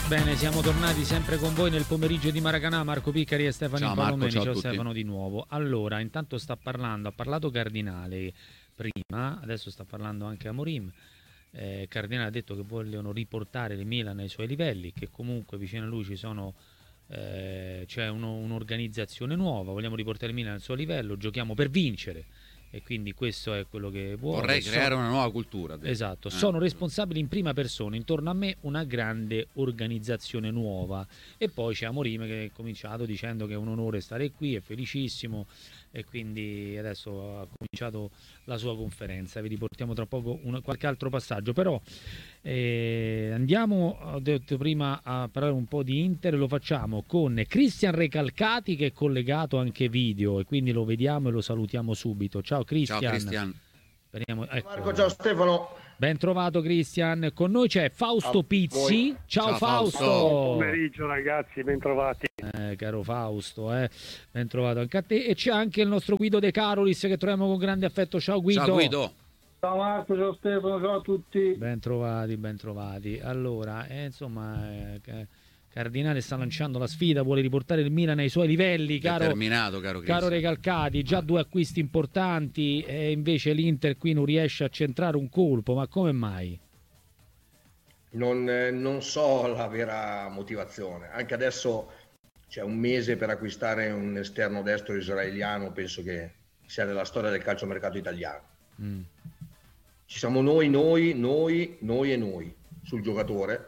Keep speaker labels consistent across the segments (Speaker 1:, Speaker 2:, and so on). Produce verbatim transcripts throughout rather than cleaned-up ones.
Speaker 1: Bene, siamo tornati sempre con voi nel pomeriggio di Maracanã, Marco Piccari e Stefano
Speaker 2: Ciao Marco,
Speaker 1: Palomeni.
Speaker 2: ciao,
Speaker 1: Ciao
Speaker 2: a tutti.
Speaker 1: Stefano di nuovo. Allora, intanto sta parlando, ha parlato Cardinale prima, adesso sta parlando anche Amorim. Eh, Cardinale ha detto che vogliono riportare il Milan ai suoi livelli, che comunque vicino a lui ci sono eh, c'è uno, un'organizzazione nuova, vogliamo riportare il Milan al suo livello, giochiamo per vincere. E quindi questo è quello che vuole.
Speaker 2: Vorrei creare
Speaker 1: sono...
Speaker 2: una nuova cultura.
Speaker 1: Esatto,
Speaker 2: eh.
Speaker 1: sono responsabili in prima persona, intorno a me una grande organizzazione nuova. E poi c'è Amorim che è cominciato dicendo che è un onore stare qui, è felicissimo, e quindi adesso ha cominciato la sua conferenza. Vi riportiamo tra poco una, qualche altro passaggio, però eh, andiamo, ho detto prima, a parlare un po' di Inter. Lo facciamo con Cristian Recalcati, che è collegato anche video, e quindi lo vediamo e lo salutiamo subito. Ciao Cristian.
Speaker 2: Ciao Cristian.
Speaker 1: Speriamo, ecco.
Speaker 3: Marco, ciao Stefano.
Speaker 1: Ben trovato Cristian. Con noi c'è Fausto
Speaker 3: A
Speaker 1: Pizzi.
Speaker 3: voi.
Speaker 1: Ciao,
Speaker 2: Ciao,
Speaker 1: Fausto.
Speaker 2: Fausto.
Speaker 4: Buon pomeriggio ragazzi, ben trovati.
Speaker 1: Eh, caro Fausto, eh. Ben trovato anche a te. E c'è anche il nostro Guido De Carolis, che troviamo con grande affetto. Ciao Guido.
Speaker 2: Ciao Guido.
Speaker 4: Ciao Marco, ciao Stefano, ciao a tutti.
Speaker 1: Ben trovati, ben trovati. Allora, eh, insomma, eh, Cardinale sta lanciando la sfida, vuole riportare il Milan ai suoi livelli, caro,
Speaker 2: Determinato, caro Cristian.
Speaker 1: caro Recalcati. Già due acquisti importanti, e invece l'Inter qui non riesce a centrare un colpo. Ma come mai?
Speaker 3: Non, eh, non so la vera motivazione. Anche adesso c'è un mese per acquistare un esterno destro israeliano, penso che sia nella storia del calciomercato italiano.
Speaker 1: Mm.
Speaker 3: Ci siamo noi, noi, noi, noi e noi sul giocatore.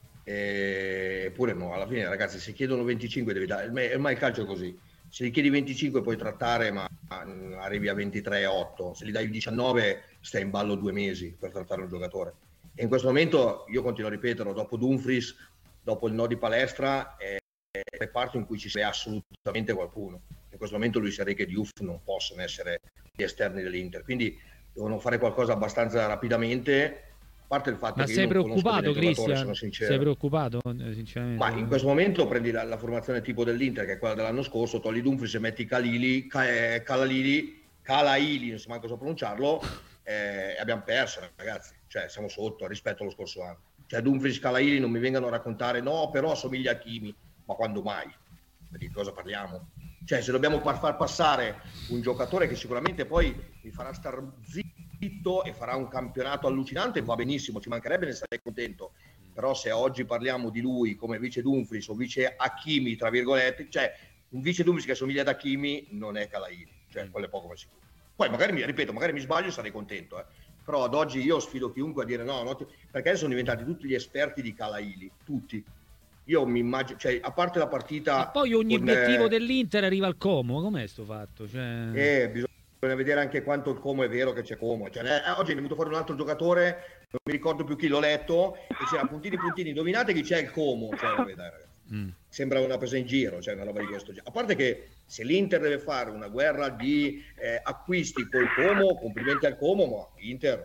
Speaker 3: E- Eppure no, alla fine ragazzi, se chiedono venticinque devi dare, ormai ormai il calcio è così. Se li chiedi venticinque puoi trattare, ma ma arrivi a ventitré virgola otto. Se gli dai diciannove stai in ballo due mesi per trattare un giocatore. E in questo momento, io continuo a ripeterlo, dopo Dumfries, dopo il no di palestra, è il reparto in cui ci sia assolutamente qualcuno. In questo momento Luis Enrique e Diouf non possono essere gli esterni dell'Inter, quindi devono fare qualcosa abbastanza rapidamente. A parte il fatto
Speaker 1: Ma
Speaker 3: che
Speaker 1: sei
Speaker 3: io non conosco
Speaker 1: preoccupato,
Speaker 3: bene il giocatore,
Speaker 1: Cristian?
Speaker 3: sono sincero.
Speaker 1: Sei preoccupato, eh, sinceramente?
Speaker 3: Ma in questo momento prendi la, la formazione tipo dell'Inter, che è quella dell'anno scorso, togli Dumfries e metti Calili, Ca- eh, Calalili, Calaili, non so manco so pronunciarlo, eh, e abbiamo perso, ragazzi. Cioè, siamo sotto rispetto allo scorso anno. Cioè, Dumfries, Calaili non mi vengano a raccontare, no, però assomiglia a Kimi. Ma quando mai? Di cosa parliamo? Cioè, se dobbiamo far, far passare un giocatore che sicuramente poi mi farà star zitto e farà un campionato allucinante, va benissimo, ci mancherebbe, ne sarei contento. Però se oggi parliamo di lui come vice Dumfries o vice Hakimi, tra virgolette, cioè un vice Dumfries che assomiglia ad Hakimi non è Calaili, cioè quello è poco ma sicuro. Poi magari mi ripeto, magari mi sbaglio, sarei contento, eh. Però ad oggi io sfido chiunque a dire no, no, perché adesso sono diventati tutti gli esperti di Calaili, tutti. Io mi immagino, cioè a parte la partita...
Speaker 1: Ma poi ogni
Speaker 3: con,
Speaker 1: obiettivo
Speaker 3: eh,
Speaker 1: dell'Inter arriva al Como, com'è sto fatto? Cioè...
Speaker 3: Eh, bisogna vedere anche quanto il Como è vero che c'è Como. Cioè, eh, oggi è venuto fuori un altro giocatore, non mi ricordo più chi l'ho letto, e c'era puntini puntini, indovinate chi c'è il Como. Cioè, vabbè, dai, ragazzi.
Speaker 1: Mm.
Speaker 3: Sembra una presa in giro, cioè una roba di questo genere. A parte che se l'Inter deve fare una guerra di eh, acquisti col Como, complimenti al Como, ma l'Inter...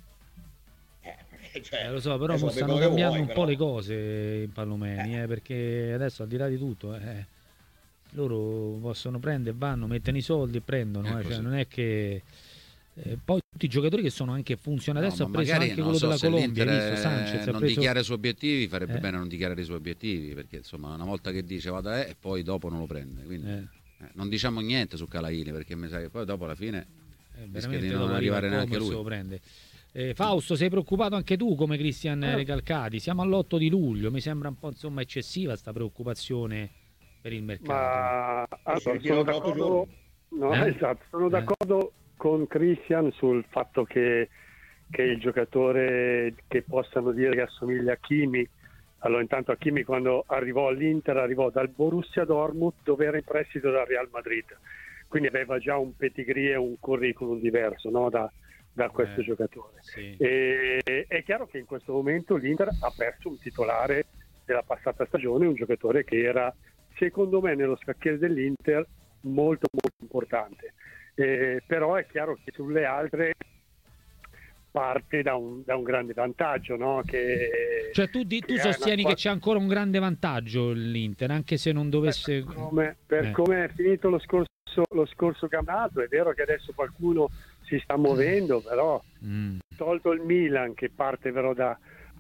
Speaker 3: Eh, cioè,
Speaker 1: Eh, lo so, però
Speaker 3: adesso
Speaker 1: mo
Speaker 3: fai
Speaker 1: stanno
Speaker 3: quello che
Speaker 1: cambiando
Speaker 3: vuoi,
Speaker 1: un
Speaker 3: però.
Speaker 1: po' le cose in Palomeni, eh, perché adesso al di là di tutto, eh, loro possono prendere, vanno, mettono i soldi e prendono,
Speaker 2: È
Speaker 1: eh, cioè,
Speaker 2: così.
Speaker 1: non è che... eh, poi tutti i giocatori che sono anche funzionali,
Speaker 2: No,
Speaker 1: adesso
Speaker 2: ma
Speaker 1: ha preso
Speaker 2: magari
Speaker 1: anche
Speaker 2: non
Speaker 1: quello
Speaker 2: so
Speaker 1: della
Speaker 2: se
Speaker 1: Colombia, hai
Speaker 2: l'Inter,
Speaker 1: visto? Sanchez ha
Speaker 2: non
Speaker 1: preso...
Speaker 2: dichiara i suoi obiettivi, farebbe
Speaker 1: Eh.
Speaker 2: bene non dichiarare i suoi obiettivi, perché insomma una volta che dice vada eh, e poi dopo non lo prende, quindi
Speaker 1: Eh.
Speaker 2: eh, non diciamo niente su Calaili, perché mi sa che poi dopo alla fine
Speaker 1: Eh,
Speaker 2: rischia
Speaker 1: veramente
Speaker 2: di non
Speaker 1: dopo arriva
Speaker 2: arrivare
Speaker 1: il
Speaker 2: neanche
Speaker 1: Como e se
Speaker 2: lui.
Speaker 1: lo prende. Eh, Fausto, sei preoccupato anche tu come Cristian
Speaker 4: Eh.
Speaker 1: Recalcati? Siamo all'otto di luglio, mi sembra un po' insomma eccessiva sta preoccupazione per il mercato.
Speaker 4: Ma allora,
Speaker 3: si
Speaker 4: sono
Speaker 3: ritirano otto
Speaker 4: d'accordo, no,
Speaker 1: Eh?
Speaker 4: esatto, sono
Speaker 1: Eh.
Speaker 4: d'accordo con Christian sul fatto che, che il giocatore che possano dire che assomiglia a Kimi. Allora, intanto Hakimi quando arrivò all'Inter arrivò dal Borussia Dortmund, dove era in prestito dal Real Madrid, quindi aveva già un pedigree e un curriculum diverso, no, da, da questo
Speaker 1: Eh,
Speaker 4: giocatore.
Speaker 1: sì.
Speaker 4: E, è chiaro che in questo momento l'Inter ha perso un titolare della passata stagione, un giocatore che era secondo me nello scacchiere dell'Inter molto molto importante, eh, però è chiaro che sulle altre parte da un, da un grande vantaggio, no? Che,
Speaker 1: Cioè tu, di- tu
Speaker 4: che è
Speaker 1: sostieni
Speaker 4: una-
Speaker 1: che c'è ancora un grande vantaggio l'Inter, anche se non dovesse...
Speaker 4: Per come, per
Speaker 1: Eh.
Speaker 4: come è finito lo scorso, lo scorso campionato, è vero che adesso qualcuno si sta muovendo, però
Speaker 1: Mm.
Speaker 4: tolto il Milan che parte però da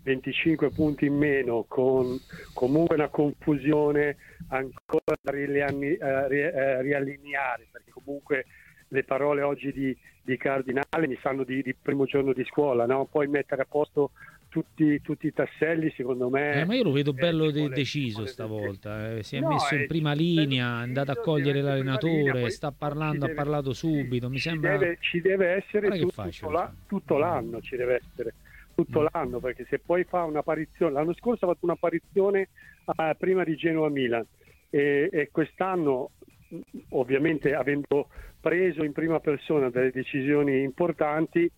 Speaker 4: venticinque punti in meno, con comunque una confusione ancora da riallineare, eh, ri, eh, riallineare, perché comunque le parole oggi di, di Cardinale mi sanno di, di primo giorno di scuola, no? Poi mettere a posto tutti, tutti i tasselli, secondo me...
Speaker 1: Eh, ma io lo vedo bello
Speaker 4: eh,
Speaker 1: de-
Speaker 4: vuole,
Speaker 1: deciso
Speaker 4: vuole
Speaker 1: stavolta, eh. Si è
Speaker 4: no,
Speaker 1: messo in
Speaker 4: è
Speaker 1: prima linea, è andato a cogliere
Speaker 4: linea,
Speaker 1: l'allenatore,
Speaker 4: poi
Speaker 1: sta parlando,
Speaker 4: deve,
Speaker 1: ha parlato subito, mi
Speaker 4: ci
Speaker 1: sembra...
Speaker 4: Deve, ci deve essere
Speaker 1: Guarda che
Speaker 4: tutto,
Speaker 1: facile,
Speaker 4: tutto, la, tutto l'anno, ci deve essere tutto
Speaker 1: Mm.
Speaker 4: l'anno, perché se poi fa un'apparizione, l'anno scorso ha fatto un'apparizione eh, prima di Genoa-Milan e, e quest'anno, ovviamente avendo preso in prima persona delle decisioni importanti,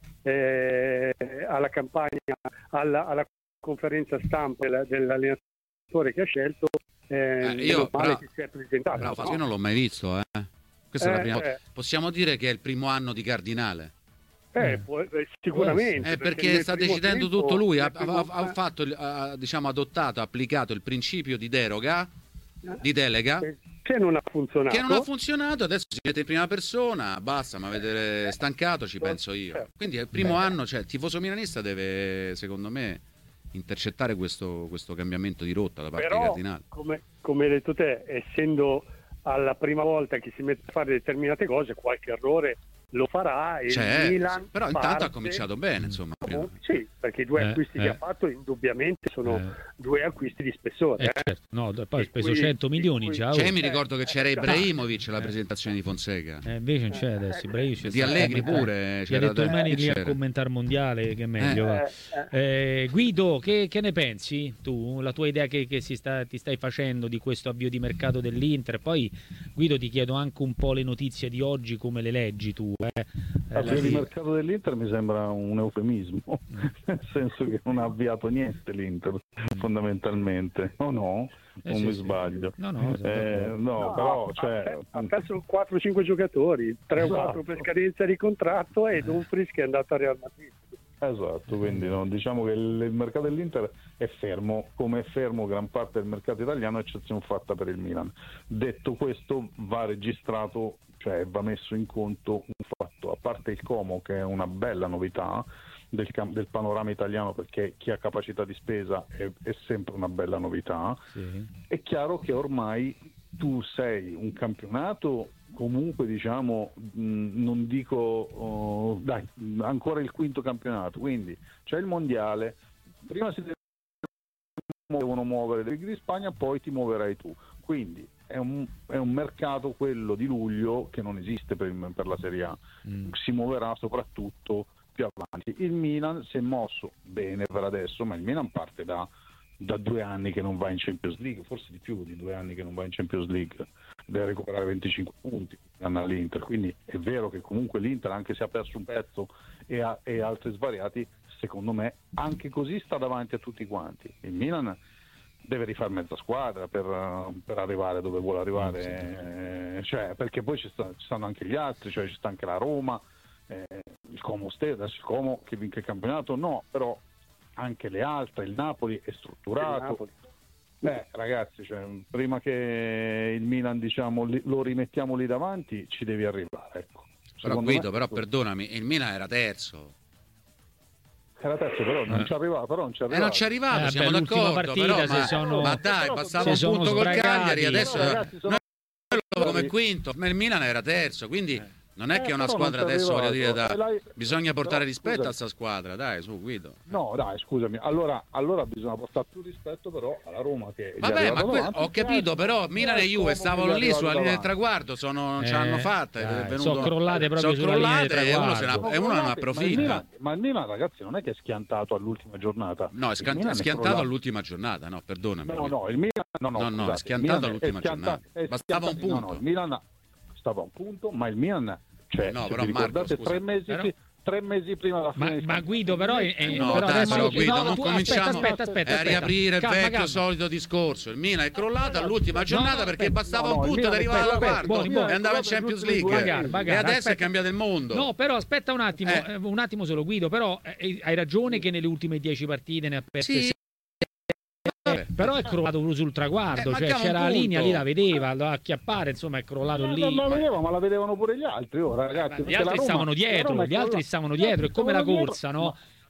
Speaker 4: eh, alla campagna, alla, alla conferenza stampa del, dell'allenatore che ha scelto, eh,
Speaker 2: Eh, io,
Speaker 4: male
Speaker 2: però,
Speaker 4: che si è presentato.
Speaker 2: però,
Speaker 4: no?
Speaker 2: io non l'ho mai visto, eh. Questa è la
Speaker 4: Eh,
Speaker 2: prima volta.
Speaker 4: eh.
Speaker 2: Possiamo dire che è il primo anno di Cardinale.
Speaker 4: Eh,
Speaker 1: Eh.
Speaker 4: può- eh, sicuramente
Speaker 2: Eh, perché
Speaker 4: nel
Speaker 2: sta
Speaker 4: primo
Speaker 2: decidendo
Speaker 4: tempo-
Speaker 2: tutto lui, ha,
Speaker 4: nel primo-
Speaker 2: ha- ha fatto, il- ha, diciamo, adottato, ha applicato il principio di deroga, di delega,
Speaker 4: eh, che non ha funzionato.
Speaker 2: che non ha funzionato, adesso si mette in prima persona, basta, ma avete stancato, ci penso io.
Speaker 4: Certo.
Speaker 2: Quindi è il primo anno, cioè il tifoso milanista deve, secondo me, intercettare questo, questo cambiamento di rotta da parte
Speaker 4: Però,
Speaker 2: di Cardinale.
Speaker 4: come, come hai detto te, essendo alla prima volta che si mette a fare determinate cose, qualche errore lo farà e
Speaker 2: Cioè,
Speaker 4: il Milan
Speaker 2: però intanto
Speaker 4: parte-
Speaker 2: ha cominciato bene, insomma. prima.
Speaker 4: Sì, perché i due
Speaker 1: Eh,
Speaker 4: acquisti
Speaker 1: eh.
Speaker 4: che ha fatto indubbiamente sono
Speaker 1: Eh.
Speaker 4: due acquisti di spessore.
Speaker 1: Eh,
Speaker 4: eh.
Speaker 1: certo. No, d- poi ha
Speaker 4: E
Speaker 1: speso
Speaker 4: qui-
Speaker 1: cento milioni
Speaker 4: e qui-
Speaker 1: già.
Speaker 2: Cioè,
Speaker 1: oh.
Speaker 2: io mi ricordo che c'era
Speaker 4: Eh,
Speaker 2: Ibrahimovic alla
Speaker 1: eh.
Speaker 2: presentazione di Fonseca.
Speaker 1: Eh, invece non c'è adesso, Ibrahimovic
Speaker 2: Di
Speaker 1: sta a
Speaker 2: Allegri
Speaker 1: commentare.
Speaker 2: pure.
Speaker 1: Gli ha
Speaker 2: c'era
Speaker 1: detto
Speaker 2: da-
Speaker 1: rimani lì a
Speaker 2: c'era.
Speaker 1: commentare il mondiale, che è meglio. va.
Speaker 4: Eh, eh.
Speaker 1: Eh, Guido, che, che ne pensi tu? La tua idea che, che si sta, ti stai facendo di questo avvio di mercato dell'Inter? Poi, Guido, ti chiedo anche un po' le notizie di oggi, come le leggi tu. Eh? Eh,
Speaker 5: Avvio
Speaker 1: la-
Speaker 5: di mercato dell'Inter mi sembra un eufemismo, nel senso che non ha avviato niente l'Inter, fondamentalmente. O no?
Speaker 1: Eh,
Speaker 5: Non
Speaker 1: sì,
Speaker 5: mi
Speaker 1: sì.
Speaker 5: sbaglio.
Speaker 1: No, no, sono
Speaker 5: Eh,
Speaker 1: d'accordo.
Speaker 5: no,
Speaker 4: No,
Speaker 5: però,
Speaker 4: ha-
Speaker 5: cioè,
Speaker 4: ha perso quattro cinque giocatori, tre o
Speaker 5: Esatto.
Speaker 4: quattro per scadenza di contratto e Dumfries che è andato a Real Madrid.
Speaker 5: esatto, quindi no, diciamo che il, il mercato dell'Inter è fermo, come è fermo gran parte del mercato italiano, eccezione fatta per il Milan. Detto questo, va registrato, cioè va messo in conto un fatto, a parte il Como, che è una bella novità del, cam- del panorama italiano, perché chi ha capacità di spesa è, è sempre una bella novità.
Speaker 1: Sì.
Speaker 5: È chiaro che ormai tu sei un campionato comunque, diciamo, mh, non dico oh, dai, ancora il quinto campionato, quindi c'è il mondiale, prima si devono muovere le Leghe di Spagna, poi ti muoverai tu, quindi è un, è un mercato, quello di luglio, che non esiste per, il- per la Serie A,
Speaker 1: Mm.
Speaker 5: si muoverà soprattutto più avanti. Il Milan si è mosso bene per adesso, ma il Milan parte da, da due anni che non va in Champions League, forse di più di due anni che non va in Champions League, deve recuperare venticinque punti all'Inter, quindi è vero che comunque l'Inter, anche se ha perso un pezzo e, ha, e altri svariati, secondo me anche così sta davanti a tutti quanti. Il Milan deve rifare mezza squadra per, per arrivare dove vuole arrivare, eh, cioè, perché poi ci, sta, ci stanno anche gli altri, cioè ci sta anche la Roma, eh, il Como stesso, adesso il Como che vince il campionato no, però anche le altre, il Napoli è strutturato.
Speaker 4: Il Napoli.
Speaker 5: Beh, ragazzi, cioè, prima che il Milan, diciamo, li- lo rimettiamo lì davanti, ci devi arrivare, ecco.
Speaker 2: Però
Speaker 5: Secondo
Speaker 2: Guido,
Speaker 5: me-
Speaker 2: però perdonami, il Milan era terzo.
Speaker 5: Era terzo, però non
Speaker 1: Eh.
Speaker 5: ci arrivava, però non ci
Speaker 2: E
Speaker 5: arrivava.
Speaker 2: non ci è arrivato,
Speaker 1: Eh,
Speaker 2: siamo
Speaker 1: beh, l'ultima
Speaker 2: d'accordo,
Speaker 1: partita
Speaker 2: però,
Speaker 1: si
Speaker 2: ma,
Speaker 1: sono-
Speaker 2: ma dai,
Speaker 5: si
Speaker 2: passava un
Speaker 1: sono
Speaker 2: punto col
Speaker 1: sbragati.
Speaker 2: Cagliari, adesso
Speaker 5: Però, ragazzi, sono-
Speaker 2: noi lo come quinto, ma il Milan era terzo, quindi non è
Speaker 5: Eh,
Speaker 2: che è una
Speaker 5: però
Speaker 2: squadra
Speaker 5: non ci è
Speaker 2: adesso, voglio dire,
Speaker 5: arrivato.
Speaker 2: da-
Speaker 5: E l'hai-
Speaker 2: bisogna portare
Speaker 5: però,
Speaker 2: rispetto
Speaker 5: scusa.
Speaker 2: a sta squadra, dai, su Guido.
Speaker 5: No, dai, scusami. Allora, allora bisogna portare più rispetto però alla Roma, che gli è
Speaker 2: Vabbè, ma
Speaker 5: arrivato
Speaker 2: que-
Speaker 5: davanti.
Speaker 2: ho capito, però Milan e Juve stavano lì sulla linea del traguardo, sono, non ce l'hanno
Speaker 1: Eh,
Speaker 2: fatta,
Speaker 1: dai,
Speaker 2: è venuto-
Speaker 1: sono crollate proprio
Speaker 2: sono
Speaker 1: sulla linea del
Speaker 2: crollate e uno, se
Speaker 1: traguardo.
Speaker 2: ne- e uno non
Speaker 5: Ma il
Speaker 2: approfitta.
Speaker 5: Milan, ma il Milan, ragazzi, non è che è schiantato all'ultima giornata.
Speaker 2: No, è
Speaker 5: Il
Speaker 2: scan-
Speaker 5: Milan
Speaker 2: è schiantato
Speaker 5: crollato.
Speaker 2: all'ultima giornata, no, perdonami.
Speaker 5: No, no, il Milan no, no,
Speaker 2: No, no,
Speaker 5: scusate,
Speaker 2: è schiantato
Speaker 5: il Milan
Speaker 2: all'ultima
Speaker 5: è schianta-
Speaker 2: giornata.
Speaker 5: è
Speaker 2: Bastava un
Speaker 5: schianta- no,
Speaker 2: punto.
Speaker 5: no, il Milan stava a un punto, ma il Milan, cioè,
Speaker 2: Eh no,
Speaker 5: se
Speaker 2: però,
Speaker 5: vi
Speaker 2: Marco,
Speaker 5: ricordate,
Speaker 2: scusa.
Speaker 5: tre mesi,
Speaker 1: Però-
Speaker 5: pri- tre mesi prima della fine
Speaker 1: Ma,
Speaker 5: del
Speaker 1: ma
Speaker 5: campionato.
Speaker 1: Guido, però, è, è-
Speaker 2: No,
Speaker 1: però
Speaker 2: dai,
Speaker 1: adesso
Speaker 2: però, Guido,
Speaker 1: no,
Speaker 2: non
Speaker 1: tu-
Speaker 2: cominciamo
Speaker 1: aspetta, aspetta, aspetta,
Speaker 2: a
Speaker 1: aspetta.
Speaker 2: riaprire il
Speaker 1: Calma,
Speaker 2: vecchio
Speaker 1: calma.
Speaker 2: solito discorso. Il Milan è crollato all'ultima giornata
Speaker 1: no,
Speaker 2: perché
Speaker 1: aspetta,
Speaker 2: bastava
Speaker 5: no,
Speaker 2: un
Speaker 5: no, il
Speaker 2: punto ad
Speaker 5: Milan-
Speaker 2: arrivare alla
Speaker 1: aspetta,
Speaker 2: quarta
Speaker 1: buoni, buoni.
Speaker 2: e andava in Champions League.
Speaker 1: Bagar, Bagar,
Speaker 2: e adesso
Speaker 1: aspetta.
Speaker 2: è cambiato il mondo.
Speaker 1: No, però aspetta un attimo,
Speaker 2: Eh.
Speaker 1: eh, un attimo solo Guido, però eh, hai ragione che nelle ultime dieci partite ne ha perse
Speaker 2: Sì.
Speaker 1: sei, però è crollato proprio sul traguardo,
Speaker 2: Eh,
Speaker 1: cioè
Speaker 2: mancava
Speaker 1: c'era
Speaker 2: un
Speaker 1: la
Speaker 2: punto.
Speaker 1: linea lì, la vedeva, la acchiappare, insomma è crollato
Speaker 5: Eh,
Speaker 1: lì.
Speaker 5: non la vedeva, ma la vedevano pure gli altri, ora, ragazzi.
Speaker 1: Gli
Speaker 5: perché la
Speaker 1: altri
Speaker 5: Roma-
Speaker 1: stavano
Speaker 5: la
Speaker 1: dietro,
Speaker 5: Roma è
Speaker 1: gli altri
Speaker 5: crollata.
Speaker 1: stavano dietro, è come la
Speaker 5: Stavano
Speaker 1: corsa,
Speaker 5: dietro,
Speaker 1: no?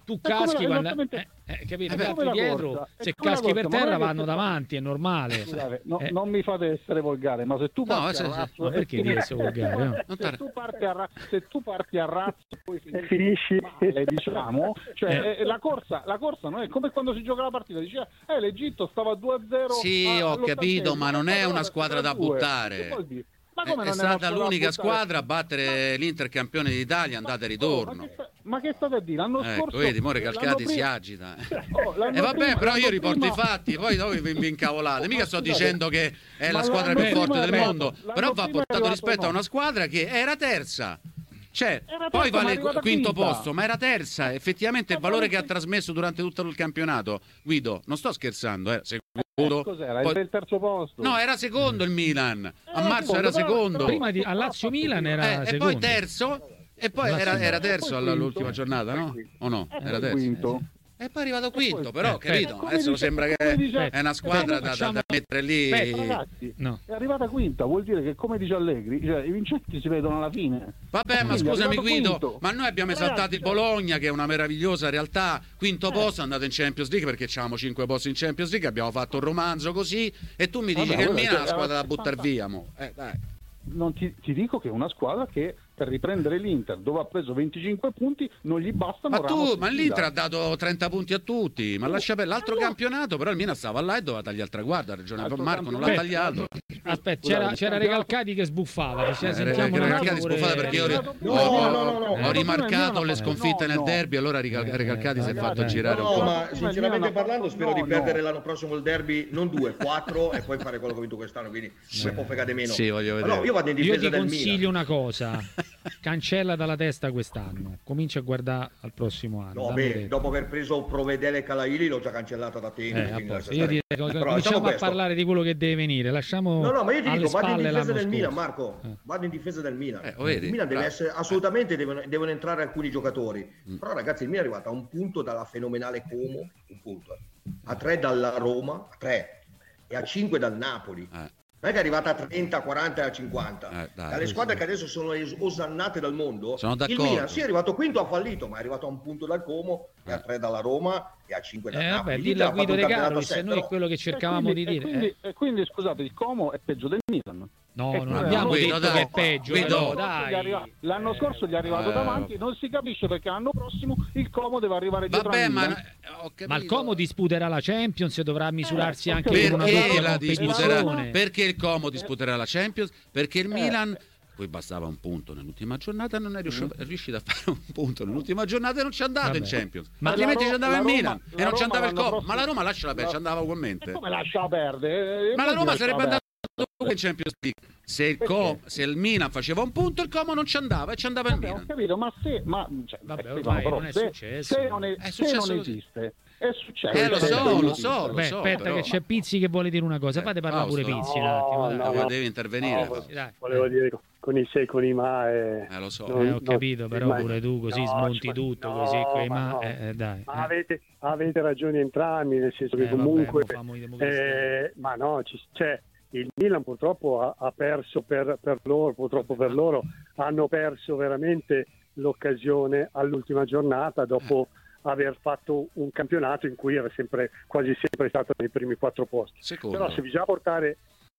Speaker 1: tu
Speaker 5: È come
Speaker 1: caschi
Speaker 5: la-
Speaker 1: quando
Speaker 5: esattamente-
Speaker 1: eh, eh, capito,
Speaker 5: è
Speaker 1: gli
Speaker 5: come
Speaker 1: altri
Speaker 5: la
Speaker 1: dietro,
Speaker 5: corsa, è
Speaker 1: se
Speaker 5: come la
Speaker 1: caschi per
Speaker 5: corsa, ma
Speaker 1: terra
Speaker 5: non è che
Speaker 1: vanno
Speaker 5: se-
Speaker 1: davanti, è normale.
Speaker 5: Scusate, no-
Speaker 1: Eh,
Speaker 5: non mi fate essere volgare, ma se tu
Speaker 2: No,
Speaker 5: parti
Speaker 2: se-
Speaker 5: a
Speaker 2: se-
Speaker 5: razzo,
Speaker 1: ma perché
Speaker 5: e tu-
Speaker 1: devi essere volgare, no?
Speaker 2: Non
Speaker 5: se,
Speaker 2: tar-
Speaker 5: tu parti a ra- se tu parti a razzo poi
Speaker 4: E finisci
Speaker 5: male, diciamo, cioè
Speaker 1: Eh.
Speaker 5: eh, la corsa la corsa non è come quando si gioca la partita, diceva eh l'Egitto stava due a zero.
Speaker 2: Sì,
Speaker 5: a-
Speaker 2: ho
Speaker 5: all'ottantesimo,
Speaker 2: capito, ma non è
Speaker 5: allora
Speaker 2: una squadra da
Speaker 5: tre a due.
Speaker 2: buttare.
Speaker 5: Che vuol dire? Ma
Speaker 2: È,
Speaker 5: come
Speaker 2: è
Speaker 5: non è una
Speaker 2: stata
Speaker 5: squadra da
Speaker 2: l'unica
Speaker 5: buttare?
Speaker 2: squadra a battere l'Inter campione d'Italia andata e
Speaker 5: Oh,
Speaker 2: ritorno.
Speaker 5: ma, che sta, ma che state a dire? L'anno
Speaker 2: Ecco,
Speaker 5: scorso
Speaker 2: vedi, mo
Speaker 5: l'anno
Speaker 2: Recalcati si
Speaker 5: prima-
Speaker 2: agita.
Speaker 5: Oh, l'anno
Speaker 2: E vabbè,
Speaker 5: prima-
Speaker 2: però io
Speaker 5: l'anno
Speaker 2: riporto
Speaker 5: prima-
Speaker 2: i fatti, poi voi vi, vi incavolate. Mica sto
Speaker 5: Scusate,
Speaker 2: dicendo che è la
Speaker 5: ma
Speaker 2: squadra
Speaker 5: l'anno
Speaker 2: più forte
Speaker 5: prima
Speaker 2: del
Speaker 5: è arrivato-
Speaker 2: mondo,
Speaker 5: l'anno
Speaker 2: però va
Speaker 5: prima è
Speaker 2: portato
Speaker 5: arrivato,
Speaker 2: rispetto a
Speaker 5: no.
Speaker 2: una squadra che era terza. Cioè,
Speaker 5: Era
Speaker 2: poi
Speaker 5: terza, ma è
Speaker 2: vale
Speaker 5: arrivata
Speaker 2: quinto
Speaker 5: quinta.
Speaker 2: posto, ma era terza. Effettivamente il
Speaker 5: Ma
Speaker 2: valore
Speaker 5: vale
Speaker 2: che ha
Speaker 5: quinta.
Speaker 2: trasmesso durante tutto il campionato, Guido, non sto scherzando, era secondo.
Speaker 5: Cos'era?
Speaker 2: poi-
Speaker 5: Il terzo posto?
Speaker 2: No, era secondo il Milan. A
Speaker 5: Era
Speaker 2: marzo era
Speaker 5: secondo, però-
Speaker 2: secondo.
Speaker 1: Prima di, a Lazio Milan era
Speaker 2: Eh, e
Speaker 1: secondo.
Speaker 2: poi terzo. E poi
Speaker 1: Lazio
Speaker 2: era,
Speaker 1: Milan.
Speaker 2: era
Speaker 5: E
Speaker 2: terzo
Speaker 5: poi
Speaker 2: alla-
Speaker 5: quinto.
Speaker 2: all'ultima giornata, no? O no?
Speaker 5: E
Speaker 2: Era
Speaker 5: poi
Speaker 2: terzo.
Speaker 5: quinto.
Speaker 2: E poi è arrivato quinto,
Speaker 1: Eh,
Speaker 2: però,
Speaker 1: eh,
Speaker 2: capito?
Speaker 5: come
Speaker 2: Adesso
Speaker 5: dice-
Speaker 2: sembra che
Speaker 5: come dice-
Speaker 2: è una squadra da, da-
Speaker 1: facciamo-
Speaker 2: da mettere lì.
Speaker 1: Aspetta,
Speaker 5: Ragazzi,
Speaker 1: No.
Speaker 5: è arrivata quinta, vuol dire che come dice Allegri, cioè, i vincenti si vedono alla fine.
Speaker 2: Vabbè, ma
Speaker 5: Quindi è
Speaker 2: scusami
Speaker 5: arrivato
Speaker 2: Guido,
Speaker 5: quinto.
Speaker 2: ma noi abbiamo
Speaker 5: Ragazzi,
Speaker 2: esaltato il
Speaker 5: cioè-
Speaker 2: Bologna, che è una meravigliosa realtà. Quinto
Speaker 5: Eh.
Speaker 2: posto, è andato in Champions League perché avevamo cinque posti in Champions League, abbiamo fatto un romanzo così. E tu mi dici
Speaker 5: Vabbè,
Speaker 2: che il
Speaker 5: vabbè,
Speaker 2: Milan è
Speaker 5: cioè,
Speaker 2: una squadra da
Speaker 5: era
Speaker 2: buttare
Speaker 5: fantastico.
Speaker 2: via. Mo. Eh, dai.
Speaker 5: Non ti, ti dico che è una squadra che per riprendere l'Inter, dove ha preso venticinque punti, non gli bastano.
Speaker 2: Ma tu,
Speaker 5: Ramos e
Speaker 2: ma
Speaker 5: Zidane.
Speaker 2: l'Inter ha dato trenta punti a tutti, ma lascia per l'altro
Speaker 5: allora-
Speaker 2: campionato, però il Milan stava là e doveva tagliare il traguardo, ha ragione
Speaker 5: Altro
Speaker 2: Marco, non l'ha
Speaker 5: campionato.
Speaker 2: tagliato.
Speaker 1: Aspetta,
Speaker 5: Scusate,
Speaker 1: c'era, c'era
Speaker 5: il
Speaker 1: Recalcati che sbuffava. Che ci
Speaker 2: Eh,
Speaker 1: sentiamo
Speaker 2: che
Speaker 1: un attimo
Speaker 2: Recalcati
Speaker 1: pure-
Speaker 2: sbuffava perché io ri-
Speaker 5: No,
Speaker 2: ho,
Speaker 3: no, no, no.
Speaker 2: ho rimarcato le
Speaker 5: No,
Speaker 2: sconfitte nel
Speaker 5: no.
Speaker 2: derby, allora Rical-
Speaker 1: Eh,
Speaker 2: Recalcati si è
Speaker 5: ragazzi,
Speaker 2: fatto girare un
Speaker 3: No,
Speaker 2: po'.
Speaker 3: ma
Speaker 5: Prima il
Speaker 3: sinceramente
Speaker 5: Milan ha
Speaker 3: parlando
Speaker 5: fatto-
Speaker 3: spero
Speaker 5: no,
Speaker 3: di perdere
Speaker 5: no.
Speaker 3: l'anno prossimo il derby, non due, quattro e poi fare quello che ho vinto quest'anno, quindi me può fregare meno.
Speaker 2: Sì, voglio
Speaker 3: Ma
Speaker 2: vedere.
Speaker 3: no, io vado in
Speaker 1: Io
Speaker 3: difesa
Speaker 1: ti
Speaker 3: del
Speaker 1: consiglio
Speaker 3: Milan.
Speaker 1: una cosa: cancella dalla testa quest'anno, comincia a guardare al prossimo anno.
Speaker 3: No,
Speaker 1: dammi
Speaker 3: beh,
Speaker 1: retta.
Speaker 3: dopo aver preso Provedele e Calaili l'ho già cancellata da tempo.
Speaker 1: Eh,
Speaker 3: quindi
Speaker 1: a posto.
Speaker 3: lascia
Speaker 1: Io
Speaker 3: stare.
Speaker 1: direi che
Speaker 3: Però,
Speaker 1: cominciamo
Speaker 3: diciamo
Speaker 1: a
Speaker 3: questo.
Speaker 1: parlare di quello che deve venire. Lasciamo
Speaker 3: No, no, ma io ti
Speaker 1: alle
Speaker 3: dico, vado in
Speaker 1: spalle
Speaker 3: difesa
Speaker 1: l'anno
Speaker 3: del Milan,
Speaker 1: scorso.
Speaker 3: Marco.
Speaker 1: Eh.
Speaker 3: Vado in difesa del Milan.
Speaker 2: Eh, lo vedi?
Speaker 3: Il Milan deve
Speaker 2: Bravo.
Speaker 3: essere assolutamente devono, devono entrare alcuni giocatori.
Speaker 2: Mm.
Speaker 3: Però, ragazzi, il Milan è arrivato a un punto dalla fenomenale Como, un punto, eh. a tre dalla Roma, a tre e a cinque dal Napoli.
Speaker 2: Eh.
Speaker 3: Non è che è arrivata a trenta, a quaranta e a cinquanta.
Speaker 2: Eh, dai,
Speaker 3: Dalle
Speaker 2: sì,
Speaker 3: squadre
Speaker 2: sì.
Speaker 3: che adesso sono es- osannate dal mondo,
Speaker 2: Sono
Speaker 3: il
Speaker 2: d'accordo.
Speaker 3: Milan sì è arrivato quinto, ha fallito, ma è arrivato a un punto dal Como, e a tre dalla Roma e a cinque dal
Speaker 1: Eh,
Speaker 3: Napoli.
Speaker 1: vabbè,
Speaker 3: L'Inter
Speaker 1: dillo a
Speaker 3: ha fatto
Speaker 1: Guido
Speaker 3: un
Speaker 1: De
Speaker 3: campionato
Speaker 1: Carolis,
Speaker 3: a sé,
Speaker 1: e noi
Speaker 3: però-
Speaker 1: quello che
Speaker 5: E
Speaker 1: cercavamo
Speaker 5: quindi,
Speaker 1: di dire.
Speaker 5: e quindi,
Speaker 1: eh.
Speaker 5: e quindi, scusate, il Como è peggio del Milan.
Speaker 1: No,
Speaker 5: E
Speaker 1: non
Speaker 5: quello-
Speaker 1: abbiamo
Speaker 2: Guido,
Speaker 1: detto
Speaker 2: dai.
Speaker 1: che è peggio,
Speaker 2: Guido.
Speaker 1: però,
Speaker 5: L'anno scorso gli è
Speaker 1: dai.
Speaker 5: arrivato- L'anno scorso gli è arrivato
Speaker 2: Eh,
Speaker 5: davanti, non si capisce perché l'anno prossimo il Como deve arrivare dietro
Speaker 2: Vabbè,
Speaker 5: al
Speaker 2: ma
Speaker 5: Milan.
Speaker 2: ho capito.
Speaker 1: Ma il Como disputerà la Champions e dovrà misurarsi
Speaker 5: Eh,
Speaker 1: anche
Speaker 5: perché
Speaker 1: con una
Speaker 2: Perché
Speaker 1: doppia
Speaker 2: la disputerà?
Speaker 1: competizione.
Speaker 2: Perché il Como disputerà la Champions? Perché il
Speaker 5: Eh.
Speaker 2: Milan, poi bastava un punto nell'ultima giornata, non è riuscito, è riuscito a fare un punto nell'ultima giornata e non ci è andato
Speaker 1: Vabbè.
Speaker 2: in Champions.
Speaker 1: Ma
Speaker 2: altrimenti
Speaker 5: la
Speaker 2: ci
Speaker 5: Ro-
Speaker 2: andava
Speaker 5: la
Speaker 2: il
Speaker 5: Roma-
Speaker 2: Milan
Speaker 5: la
Speaker 2: e non ci
Speaker 5: Roma
Speaker 2: andava il
Speaker 5: l'anno
Speaker 2: Como. Ma la
Speaker 5: prossimo-
Speaker 2: Roma lasciala perdere, ci andava ugualmente.
Speaker 5: E come lascia perdere?
Speaker 2: Ma la Roma sarebbe
Speaker 5: andata
Speaker 2: andata in Champions League. Se il,
Speaker 5: Perché?
Speaker 2: Co- se il Milan faceva un punto, il Como non ci andava e ci andava il
Speaker 5: Vabbè, ho
Speaker 2: Milan.
Speaker 5: capito, ma se, ma, cioè,
Speaker 1: Vabbè,
Speaker 5: eh,
Speaker 1: ormai
Speaker 5: però
Speaker 1: non è
Speaker 5: se-
Speaker 1: successo.
Speaker 5: Se non, è-
Speaker 2: È
Speaker 5: se
Speaker 2: successo
Speaker 5: non
Speaker 2: così.
Speaker 5: esiste, è successo.
Speaker 2: Eh, lo
Speaker 5: Se
Speaker 2: so,
Speaker 5: non
Speaker 2: lo
Speaker 5: esiste.
Speaker 2: so, lo
Speaker 1: Beh,
Speaker 2: so.
Speaker 1: aspetta
Speaker 2: però-
Speaker 1: che c'è Pizzi che vuole dire una cosa.
Speaker 2: Eh,
Speaker 1: Fate parlare pure
Speaker 2: Fausto.
Speaker 1: Pizzi un attimo. dai.
Speaker 4: No,
Speaker 2: Eh,
Speaker 4: no.
Speaker 2: devi intervenire.
Speaker 4: No,
Speaker 2: Fausto.
Speaker 1: Dai.
Speaker 4: Volevo dire con i se e con i ma. E...
Speaker 2: Eh, lo so.
Speaker 4: non-
Speaker 1: Eh, ho
Speaker 4: non-
Speaker 1: capito, però
Speaker 4: ma-
Speaker 1: pure tu così
Speaker 4: no,
Speaker 1: smonti
Speaker 4: ci-
Speaker 1: tutto,
Speaker 4: no,
Speaker 1: così quei
Speaker 4: ma
Speaker 1: ma,
Speaker 4: no.
Speaker 1: eh, eh, dai.
Speaker 4: Ma
Speaker 1: eh.
Speaker 4: avete, avete ragioni entrambi, nel senso che
Speaker 1: Eh, vabbè,
Speaker 4: comunque...
Speaker 1: mo famo i democristiani.
Speaker 4: eh, ma no, ci, cioè, il Milan purtroppo ha, ha perso per, per loro, purtroppo per loro, hanno perso veramente l'occasione all'ultima giornata dopo aver fatto un campionato in cui era sempre, quasi sempre stato nei primi quattro posti.
Speaker 2: Secondo.
Speaker 4: Però se bisogna portare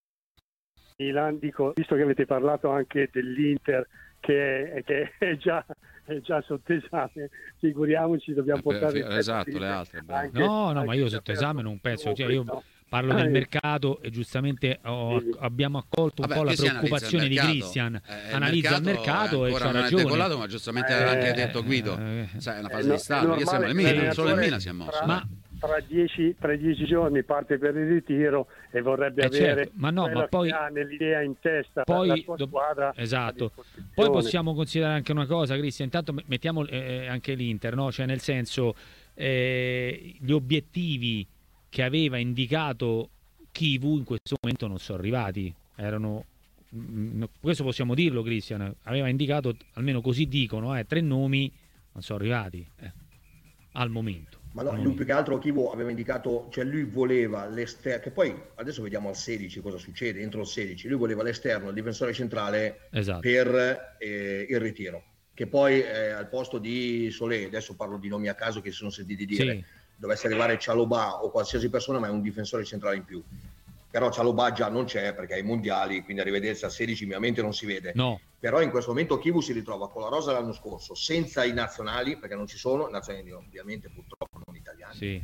Speaker 4: Milan, dico, visto che avete parlato anche dell'Inter che è, che è, già, è già sotto esame, figuriamoci, dobbiamo
Speaker 2: Eh, per-
Speaker 4: portare
Speaker 2: per- esatto, le altre, bravo.
Speaker 4: anche-
Speaker 1: No, no, ma
Speaker 4: anche
Speaker 1: io
Speaker 4: da
Speaker 1: sotto
Speaker 4: per-
Speaker 1: esame non penso, cioè
Speaker 4: comunque,
Speaker 1: io
Speaker 4: no.
Speaker 1: parlo del
Speaker 4: Eh,
Speaker 1: mercato e giustamente ho-
Speaker 4: Sì.
Speaker 1: abbiamo accolto un
Speaker 2: Vabbè,
Speaker 1: po' la
Speaker 2: qui si analizza il
Speaker 1: preoccupazione di
Speaker 2: mercato.
Speaker 1: Christian,
Speaker 2: Eh,
Speaker 1: analizza il mercato e
Speaker 2: ancora
Speaker 1: c'ha
Speaker 2: non è
Speaker 1: ragione.
Speaker 2: decollato, ma giustamente
Speaker 4: Eh,
Speaker 2: l'ha anche detto Guido.
Speaker 1: eh,
Speaker 2: Sai, è una
Speaker 4: Eh,
Speaker 2: fase
Speaker 4: no,
Speaker 2: di stato.
Speaker 4: è
Speaker 2: Perché siamo nel
Speaker 4: normale,
Speaker 2: Milan, solo il
Speaker 4: l'allenatore
Speaker 2: Milan si è mosso.
Speaker 4: tra-
Speaker 1: Ma-
Speaker 4: tra dieci, tra dieci giorni parte per il ritiro e vorrebbe
Speaker 1: Eh,
Speaker 4: avere
Speaker 1: certo, ma no,
Speaker 4: quello
Speaker 1: ma poi-
Speaker 4: che ha nell'idea in testa
Speaker 1: poi
Speaker 4: per la sua
Speaker 1: do-
Speaker 4: squadra.
Speaker 1: esatto.
Speaker 4: a disposizione.
Speaker 1: Poi possiamo considerare anche una cosa, Cristian, intanto me- mettiamo eh, anche l'Inter, no? Cioè nel senso eh, gli obiettivi che aveva indicato Chivu in questo momento non sono arrivati, erano mm, questo possiamo dirlo, Cristian, aveva indicato, almeno così dicono, eh, tre nomi, non sono arrivati eh, al momento.
Speaker 3: Ma no,
Speaker 1: al
Speaker 3: lui
Speaker 1: momento.
Speaker 3: più che altro Chivo aveva indicato, cioè lui voleva l'esterno, che poi adesso vediamo al sedici cosa succede, entro il sedici, lui voleva l'esterno, il difensore centrale
Speaker 1: Esatto.
Speaker 3: per eh, il ritiro. che poi eh, al posto di Solé, adesso parlo di nomi a caso che si sono sentiti dire, sì. dovesse arrivare Cialobà o qualsiasi persona, ma è un difensore centrale in più. Però Cialobà già non c'è perché ai mondiali, quindi arrivederci a sedici ovviamente non si vede.
Speaker 1: No.
Speaker 3: Però in questo momento Kivu si ritrova con la rosa dell'anno scorso, senza i nazionali, perché non ci sono, nazionali ovviamente purtroppo non italiani.
Speaker 1: Sì.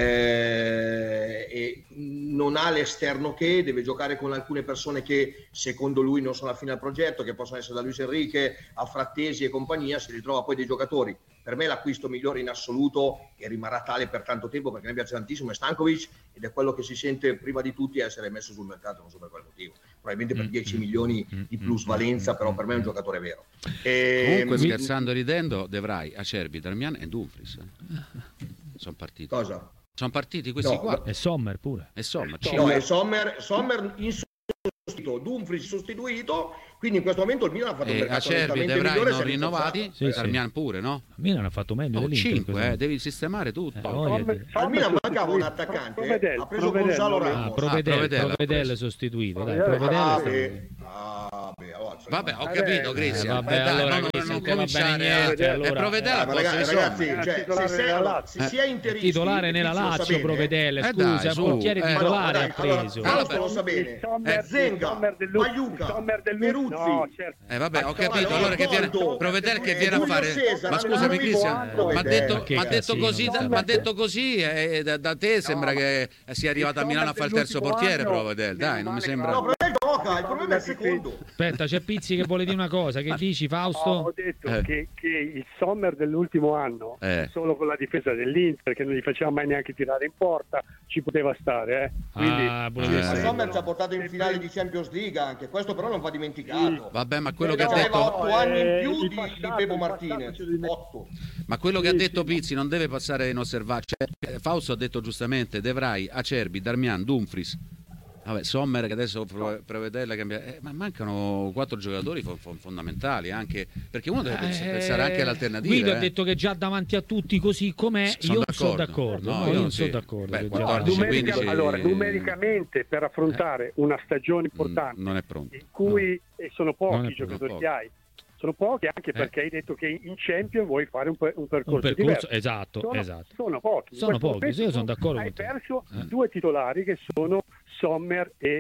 Speaker 3: Eh, e non ha l'esterno che deve giocare con alcune persone che secondo lui non sono affine al progetto, che possono essere da Luis Enrique a Frattesi e compagnia. Si ritrova poi dei giocatori, per me l'acquisto migliore in assoluto e rimarrà tale per tanto tempo perché mi piace tantissimo, è Stankovic, ed è quello che si sente prima di tutti essere messo sul mercato, non so per quale motivo, probabilmente per dieci milioni di plusvalenza, però per me è un giocatore vero.
Speaker 2: E comunque scherzando e ridendo, De Vrij, Acerbi, Darmian e Dumfries sono partiti.
Speaker 3: Cosa?
Speaker 2: Sono partiti questi
Speaker 3: no,
Speaker 2: qua.
Speaker 1: E Sommer pure.
Speaker 2: E Sommer.
Speaker 3: No, e Sommer, Sommer in sostituito, Dumfries sostituito, quindi in questo momento il Milan ha fatto un mercato
Speaker 2: Acerbi e De Vrij non rinnovati,
Speaker 1: sì,
Speaker 2: Darmian
Speaker 1: sì.
Speaker 2: pure, no?
Speaker 1: Il Milan ha fatto meglio
Speaker 2: oh,
Speaker 1: dell'Inter.
Speaker 2: cinque, eh, devi sistemare tutto.
Speaker 1: Eh, Sommer,
Speaker 3: al Milan mancava un attaccante,
Speaker 4: Provedel,
Speaker 3: ha preso
Speaker 4: Provedel,
Speaker 3: Gonzalo Ramos.
Speaker 1: Ah, Provedel,
Speaker 2: ah,
Speaker 1: Provedel sostituito, dai,
Speaker 3: Provedel,
Speaker 1: Provedel
Speaker 3: ah, beh, oh,
Speaker 2: vabbè, ho capito, Cristian.
Speaker 1: Eh, vabbè,
Speaker 2: dai,
Speaker 1: allora,
Speaker 2: non,
Speaker 1: Cristian,
Speaker 2: non
Speaker 1: te va bene niente,
Speaker 2: eh,
Speaker 1: allora.
Speaker 2: Provedel,
Speaker 3: eh, ma ragazzi, ragazzi cioè, se, se, se si è interisti,
Speaker 1: titolare nella Lazio, Provedel,
Speaker 2: eh,
Speaker 1: scusa,
Speaker 2: dai,
Speaker 1: un portiere
Speaker 2: eh,
Speaker 1: titolare
Speaker 3: no,
Speaker 1: ha preso.
Speaker 3: Allora, lo sa bene.
Speaker 4: Eh,
Speaker 3: Zenga, Maiuca, Peruzzi.
Speaker 4: No, certo.
Speaker 2: Eh vabbè, ho capito, allora che viene Provedel che viene a
Speaker 3: Giulio
Speaker 2: fare
Speaker 3: Cesar,
Speaker 2: ma scusami
Speaker 3: Giulio
Speaker 2: Cristian,
Speaker 3: Cesar,
Speaker 2: ma ha detto,
Speaker 1: che
Speaker 2: m'ha detto
Speaker 1: casino,
Speaker 2: così,
Speaker 1: no.
Speaker 2: ma ha detto così eh, da, da te sembra
Speaker 4: no,
Speaker 2: che sia arrivato a Milano a fare il terzo portiere Provedel, dai, non mi sembra.
Speaker 3: No, Provedel gioca, il problema è il secondo.
Speaker 1: Aspetta, c'è Pizzi che vuole dire una cosa, che dici Fausto?
Speaker 4: No, ho detto
Speaker 2: Eh.
Speaker 4: che, che il Sommer dell'ultimo anno,
Speaker 2: Eh.
Speaker 4: solo con la difesa dell'Inter, che non gli faceva mai neanche tirare in porta, ci poteva stare. Eh. Quindi,
Speaker 1: Ah, pure
Speaker 2: Eh.
Speaker 3: Ma
Speaker 1: questo.
Speaker 3: Sommer ci ha portato in finale di Champions League anche, questo però non va dimenticato.
Speaker 2: Vabbè, ma quello
Speaker 3: Eh,
Speaker 2: che ha
Speaker 3: no,
Speaker 2: detto
Speaker 3: aveva otto anni in
Speaker 4: eh,
Speaker 3: più
Speaker 4: il
Speaker 3: di,
Speaker 4: passato,
Speaker 3: di Bebo
Speaker 4: il
Speaker 3: Martinez.
Speaker 4: passato ce li-
Speaker 3: otto.
Speaker 2: Ma quello che ha
Speaker 4: Sì,
Speaker 2: detto
Speaker 4: sì.
Speaker 2: Pizzi non deve passare inosservato. Cioè, eh, Fausto ha detto giustamente De Vrij, Acerbi, Darmian, Dumfries. Vabbè, Sommer che adesso Pro- Provedel cambia, eh, ma mancano quattro giocatori fo- fo- fondamentali anche perché uno deve pens-
Speaker 1: Eh,
Speaker 2: pensare anche all'alternative.
Speaker 1: Guido
Speaker 2: eh.
Speaker 1: ha detto che già davanti a tutti così com'è,
Speaker 2: Sono
Speaker 1: io non sono
Speaker 2: d'accordo.
Speaker 1: d'accordo,
Speaker 2: No,
Speaker 1: no,
Speaker 2: io
Speaker 1: io
Speaker 2: non
Speaker 1: non sono
Speaker 2: sì.
Speaker 1: d'accordo.
Speaker 2: Beh,
Speaker 1: che già-
Speaker 2: quattordici,
Speaker 4: numerica-
Speaker 2: quindici
Speaker 4: allora, numericamente per affrontare una stagione importante
Speaker 2: Mm, non è pronto.
Speaker 4: in cui e sono
Speaker 1: Non
Speaker 4: pochi
Speaker 1: è
Speaker 4: i giocatori
Speaker 2: poco.
Speaker 4: che hai, sono pochi anche
Speaker 1: Eh.
Speaker 4: perché hai detto che in Champions vuoi fare un, per- un percorso,
Speaker 1: Un percorso,
Speaker 4: diverso.
Speaker 1: esatto,
Speaker 4: sono,
Speaker 1: esatto.
Speaker 4: sono pochi. In
Speaker 1: Sono
Speaker 4: questo
Speaker 1: pochi,
Speaker 4: momento
Speaker 1: io sono d'accordo
Speaker 4: hai
Speaker 1: con te.
Speaker 4: perso
Speaker 1: Eh.
Speaker 4: due titolari che sono Sommer e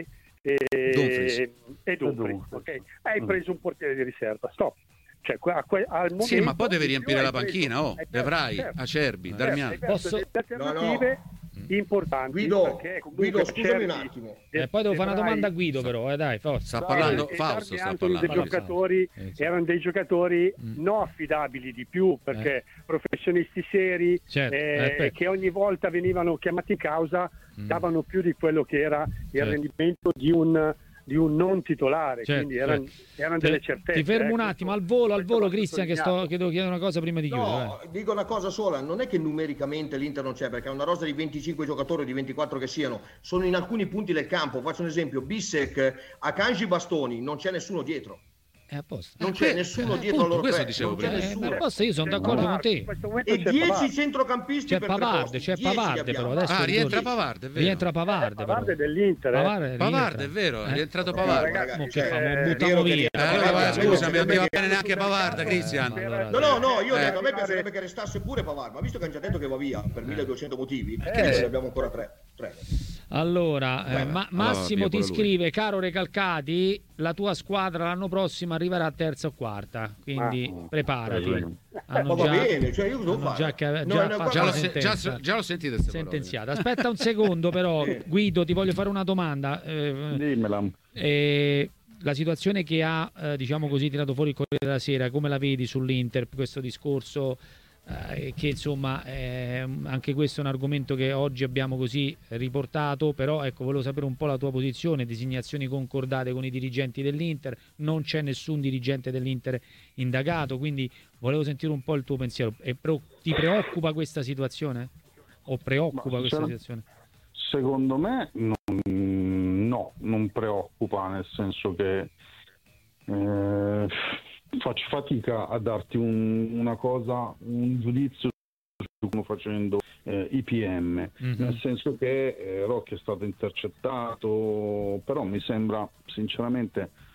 Speaker 4: e
Speaker 2: Dumfries.
Speaker 4: e Dumfries, ok? Hai preso un portiere di riserva, stop. Cioè, qua- que- al momento
Speaker 2: Sì, ma poi deve
Speaker 4: in più
Speaker 2: riempire
Speaker 4: hai
Speaker 2: la
Speaker 4: preso-
Speaker 2: panchina, oh,
Speaker 4: hai
Speaker 2: De
Speaker 4: perso-
Speaker 2: Vrij,
Speaker 4: certo,
Speaker 2: Acerbi,
Speaker 4: certo,
Speaker 2: Darmian.
Speaker 4: hai perso
Speaker 1: Posso-
Speaker 4: delle alternative importanti
Speaker 3: Guido,
Speaker 4: perché comunque
Speaker 3: Guido, scusami un
Speaker 4: Acerbi
Speaker 3: attimo.
Speaker 4: e-
Speaker 1: Eh, poi devo
Speaker 4: e
Speaker 1: fare una
Speaker 4: Vrij-
Speaker 1: domanda a Guido però, eh, dai, forza.
Speaker 2: Sta
Speaker 4: Vrij
Speaker 2: parlando
Speaker 4: e
Speaker 2: Fausto,
Speaker 4: Darmian
Speaker 2: sta
Speaker 4: sono dei
Speaker 2: parlando.
Speaker 4: giocatori,
Speaker 1: Eh, sì.
Speaker 4: erano dei giocatori
Speaker 1: Mm.
Speaker 4: non affidabili di più perché professionisti seri
Speaker 1: Certo,
Speaker 4: eh,
Speaker 1: eh, aspetta.
Speaker 4: che ogni volta venivano chiamati in causa
Speaker 1: Mm.
Speaker 4: davano più di quello che era il
Speaker 1: Certo.
Speaker 4: rendimento di un di un non titolare,
Speaker 1: Certo,
Speaker 4: quindi erano,
Speaker 1: certo.
Speaker 4: erano
Speaker 1: Ti-
Speaker 4: delle certezze.
Speaker 1: Ti fermo
Speaker 4: eh,
Speaker 1: un
Speaker 4: questo-
Speaker 1: attimo, al volo, al
Speaker 4: questo
Speaker 1: volo
Speaker 4: va
Speaker 1: Cristian, che, sto,
Speaker 4: sottolineato.
Speaker 1: che devo chiedere una cosa prima di chiudere.
Speaker 3: No, dico una cosa sola, non è che numericamente l'Inter non c'è, perché è una rosa di venticinque giocatori, di ventiquattro che siano, sono in alcuni punti del campo. Faccio un esempio, Bissek, Akanji, Bastoni, non c'è nessuno dietro.
Speaker 1: È a posto.
Speaker 3: Non
Speaker 2: Eh,
Speaker 3: c'è
Speaker 2: que-
Speaker 3: nessuno
Speaker 2: eh,
Speaker 3: dietro a
Speaker 2: appunto,
Speaker 3: loro
Speaker 2: questo
Speaker 3: tre,
Speaker 2: dicevo
Speaker 3: non c'è
Speaker 2: prima.
Speaker 1: Eh,
Speaker 3: nessuno.
Speaker 1: ma a posto, io sono
Speaker 4: C'è
Speaker 1: d'accordo con
Speaker 4: Pavard, in
Speaker 1: te.
Speaker 4: questo momento
Speaker 3: E
Speaker 4: c'è
Speaker 3: dieci
Speaker 4: Pavard.
Speaker 3: centrocampisti
Speaker 1: C'è
Speaker 3: per
Speaker 1: Pavard,
Speaker 3: preposti,
Speaker 1: c'è
Speaker 3: dieci
Speaker 1: Pavard
Speaker 3: li
Speaker 1: però
Speaker 3: abbiamo.
Speaker 1: adesso
Speaker 2: Ah, rientra
Speaker 1: ricordi-
Speaker 2: Pavard, è vero.
Speaker 1: Rientra Pavard,
Speaker 4: Pavard
Speaker 1: però.
Speaker 4: è dell'Inter, eh.
Speaker 1: Pavard,
Speaker 2: Pavard,
Speaker 1: rientra.
Speaker 2: è vero, è
Speaker 1: Eh.
Speaker 2: rientrato
Speaker 3: Eh,
Speaker 2: Pavard.
Speaker 3: ragazzi,
Speaker 1: Mo che
Speaker 3: eh,
Speaker 1: famo?
Speaker 3: è
Speaker 1: Buttiamo
Speaker 3: vero che-
Speaker 1: via.
Speaker 2: Eh, allora, va,
Speaker 3: ragazzi,
Speaker 2: scusa,
Speaker 3: io-
Speaker 2: non ti va
Speaker 3: io-
Speaker 2: bene neanche Pavard, Cristian.
Speaker 1: Allora,
Speaker 3: No, no, no, io
Speaker 2: Eh.
Speaker 3: a me piacerebbe che restasse pure Pavard, ma visto che hanno già detto che va via per milleduecento motivi, perché
Speaker 4: Eh.
Speaker 3: noi ne abbiamo ancora tre? tre.
Speaker 1: Allora, eh,
Speaker 3: Vabbè,
Speaker 1: Ma-
Speaker 2: allora
Speaker 1: Massimo
Speaker 2: via
Speaker 1: ti
Speaker 2: pure lui.
Speaker 1: scrive: caro Recalcati, la tua squadra l'anno prossimo arriverà terza o quarta, quindi
Speaker 5: Ma-
Speaker 1: preparati.
Speaker 5: Eh,
Speaker 1: Hanno
Speaker 3: Ma va
Speaker 1: già,
Speaker 3: bene, cioè io cosa devo
Speaker 1: hanno
Speaker 3: fare?
Speaker 1: già, che-
Speaker 3: No,
Speaker 1: già
Speaker 3: no,
Speaker 1: fatto
Speaker 2: Già
Speaker 1: la
Speaker 2: l'ho, se- già,
Speaker 1: sentenza.
Speaker 2: già l'ho sentito queste parole.
Speaker 1: Sentenziata. Aspetta un secondo, però,
Speaker 3: Sì.
Speaker 1: Guido, ti voglio fare una domanda. Eh,
Speaker 5: Dimmela.
Speaker 1: eh, la situazione che ha, eh, diciamo così, tirato fuori il Corriere della Sera, come la vedi sull'Inter, questo discorso? Eh, che insomma eh, anche questo è un argomento che oggi abbiamo così riportato, però ecco, volevo sapere un po' la tua posizione, designazioni concordate con i dirigenti dell'Inter, non c'è nessun dirigente dell'Inter indagato, quindi volevo sentire un po' il tuo pensiero. E pro- ti preoccupa questa situazione? O preoccupa
Speaker 5: Ma,
Speaker 1: questa
Speaker 5: sarà-
Speaker 1: situazione?
Speaker 5: Secondo me non, no, non preoccupa, nel senso che eh, faccio fatica a darti un- una cosa, un giudizio su come facendo eh, I P M,
Speaker 1: Mhm.
Speaker 5: nel senso che eh, Rocchi è stato intercettato, però mi sembra sinceramente